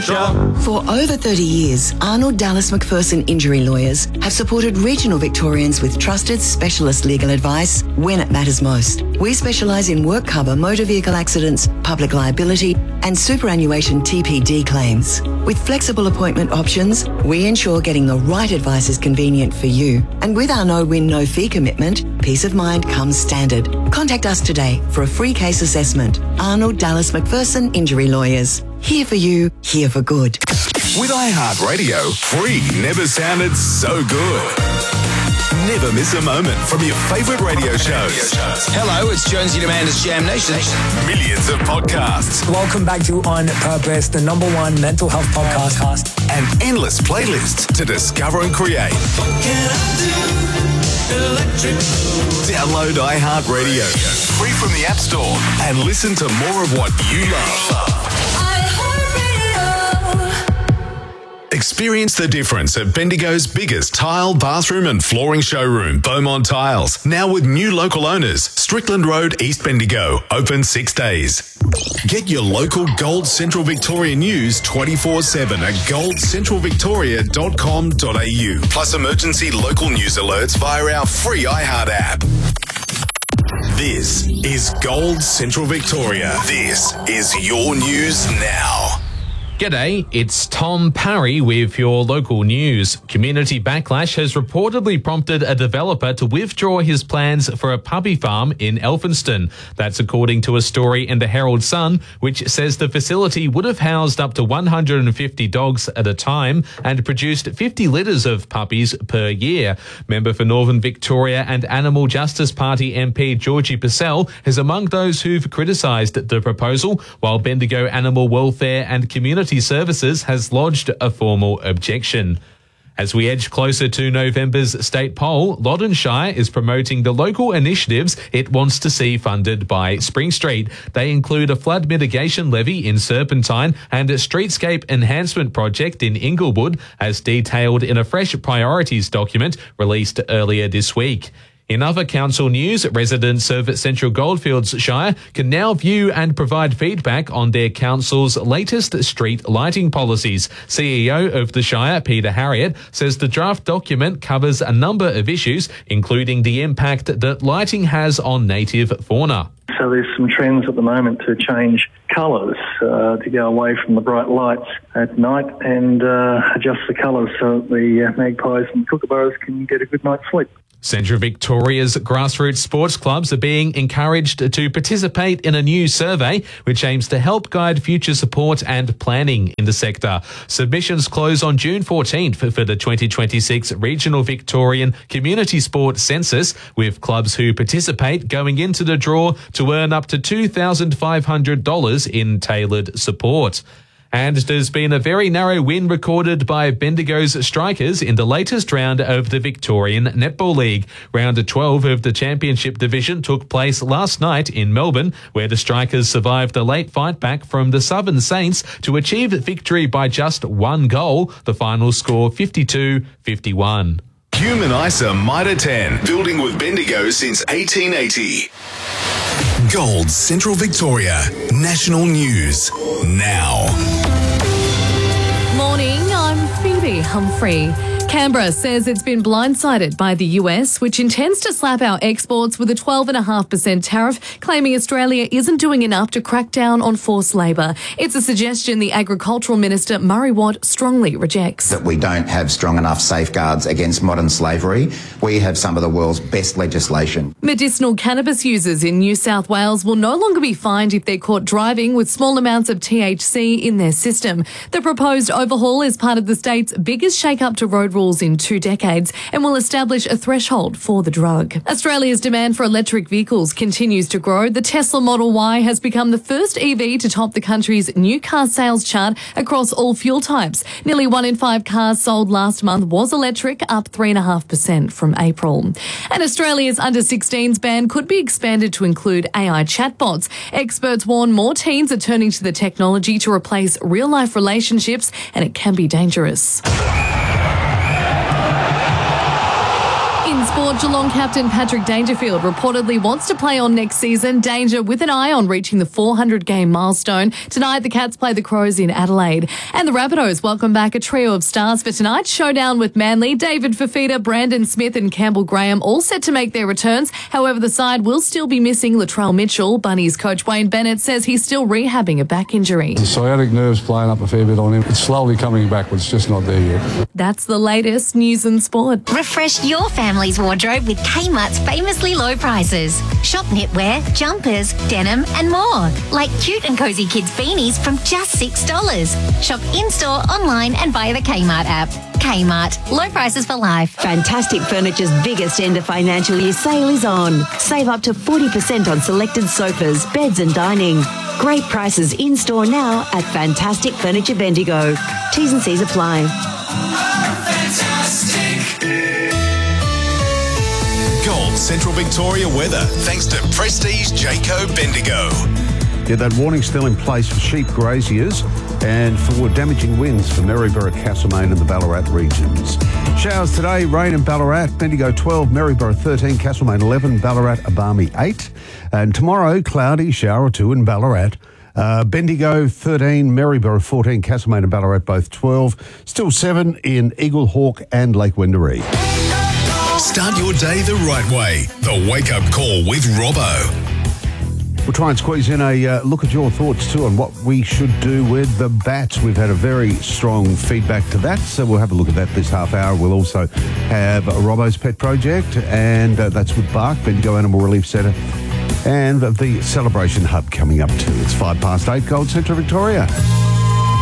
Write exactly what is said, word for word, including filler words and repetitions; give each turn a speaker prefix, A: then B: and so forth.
A: future.
B: For over thirty years, Arnold Dallas McPherson Injury Lawyers have supported regional Victorians with trusted specialist legal advice when it matters most. We specialise in work cover, motor vehicle accidents, public liability and superannuation T P D claims. With flexible appointment options, we ensure getting the right advice is convenient for you. And with our no-win, no-fee commitment, peace of mind comes standard. Contact us today for a free case assessment. Arnold Dallas McPherson Injury Lawyers. Here for you, here for good.
C: With iHeartRadio, free never sounded so good. Never miss a moment from your favourite radio shows.
D: Hello, it's Jonesy and Amanda's Jam Nation.
C: Millions of podcasts.
E: Welcome back to On Purpose, the number one mental health podcast.
C: And endless playlists to discover and create. Download iHeartRadio, free from the App Store, and listen to more of what you love. Experience the difference at Bendigo's biggest tile, bathroom and flooring showroom, Beaumont Tiles. Now with new local owners, Strickland Road, East Bendigo, open six days. Get your local Gold Central Victoria news twenty-four seven at gold central victoria dot com dot a u. Plus emergency local news alerts via our free iHeart app. This is Gold Central Victoria. This is your news now.
F: G'day, it's Tom Parry with your local news. Community backlash has reportedly prompted a developer to withdraw his plans for a puppy farm in Elphinston. That's according to a story in the Herald Sun, which says the facility would have housed up to one hundred fifty dogs at a time and produced fifty litters of puppies per year. Member for Northern Victoria and Animal Justice Party M P Georgie Purcell is among those who've criticised the proposal, while Bendigo Animal Welfare and Community Services has lodged a formal objection. As we edge closer to November's state poll, Loddon Shire is promoting the local initiatives it wants to see funded by Spring Street. They include a flood mitigation levy in Serpentine and a streetscape enhancement project in Inglewood, as detailed in a fresh priorities document released earlier this week. In other council news, residents of Central Goldfields Shire can now view and provide feedback on their council's latest street lighting policies. C E O of the Shire, Peter Harriott, says the draft document covers a number of issues, including the impact that lighting has on native fauna.
G: So there's some trends at the moment to change colours, uh, to go away from the bright lights at night and uh, adjust the colours so that the uh, magpies and kookaburras can get a good night's sleep.
F: Central Victoria's grassroots sports clubs are being encouraged to participate in a new survey which aims to help guide future support and planning in the sector. Submissions close on June fourteenth for the twenty twenty-six Regional Victorian Community Sport Census, with clubs who participate going into the draw to earn up to two thousand five hundred dollars in tailored support. And there's been a very narrow win recorded by Bendigo's Strikers in the latest round of the Victorian Netball League. Round twelve of the Championship Division took place last night in Melbourne, where the Strikers survived a late fight back from the Southern Saints to achieve victory by just one goal. The final score fifty-two fifty-one.
C: Human Isa Mitre ten, building with Bendigo since eighteen eighty. Gold Central Victoria, national news now.
H: Morning, I'm Phoebe Humphrey. Canberra says it's been blindsided by the U S, which intends to slap our exports with a twelve point five percent tariff, claiming Australia isn't doing enough to crack down on forced labour. It's a suggestion the Agricultural Minister, Murray Watt, strongly rejects.
I: That we don't have strong enough safeguards against modern slavery. We have some of the world's best legislation.
H: Medicinal cannabis users in New South Wales will no longer be fined if they're caught driving with small amounts of T H C in their system. The proposed overhaul is part of the state's biggest shake-up to road rules in two decades and will establish a threshold for the drug. Australia's demand for electric vehicles continues to grow. The Tesla Model Y has become the first E V to top the country's new car sales chart across all fuel types. Nearly one in five cars sold last month was electric, up three point five percent from April. And Australia's under sixteens ban could be expanded to include A I chatbots. Experts warn more teens are turning to the technology to replace real-life relationships, and it can be dangerous. sport, Geelong captain Patrick Dangerfield reportedly wants to play on next season. Danger with an eye on reaching the four hundred game milestone. Tonight, the Cats play the Crows in Adelaide. And the Rabbitohs welcome back a trio of stars for tonight's showdown with Manly. David Fifita, Brandon Smith and Campbell Graham all set to make their returns. However, the side will still be missing Latrell Mitchell. Bunnies coach Wayne Bennett says he's still rehabbing a back injury.
A: The sciatic nerve's playing up a fair bit on him. It's slowly coming back, but it's just not there yet.
H: That's the latest news and sport.
J: Refresh your family's wardrobe with Kmart's famously low prices. Shop knitwear, jumpers, denim and more. Like cute and cosy kids beanies from just six dollars. Shop in-store, online and via the Kmart app. Kmart. Low prices for life.
K: Fantastic Furniture's biggest end of financial year sale is on. Save up to forty percent on selected sofas, beds and dining. Great prices in-store now at Fantastic Furniture Bendigo. T's and C's apply.
C: Gold Central Victoria weather thanks to Prestige Jayco Bendigo.
L: Yeah, that warning still in place for sheep graziers and for damaging winds for Maryborough, Castlemaine and the Ballarat regions. Showers today, rain in Ballarat, Bendigo twelve, Maryborough thirteen, Castlemaine eleven, Ballarat, Abami eight. And tomorrow, cloudy, shower or two in Ballarat. Uh, Bendigo thirteen, Maryborough fourteen, Castlemaine and Ballarat both twelve. Still seven in Eaglehawk and Lake Wendouree.
C: Start your day the right way. The Wake Up Call with Robbo.
L: We'll try and squeeze in a uh, look at your thoughts too on what we should do with the bats. We've had a very strong feedback to that, so we'll have a look at that this half hour. We'll also have Robbo's Pet Project, and uh, that's with Bark, Bendigo Animal Relief Centre, and the Celebration Hub coming up too. It's five past eight, Gold Central Victoria.